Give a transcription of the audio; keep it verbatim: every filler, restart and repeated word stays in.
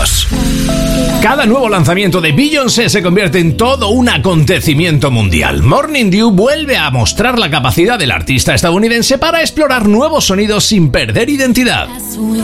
Unidos. Cada nuevo lanzamiento de Beyoncé se convierte en todo un acontecimiento mundial. Morning Dew vuelve a mostrar la capacidad del artista estadounidense para explorar nuevos sonidos sin perder identidad.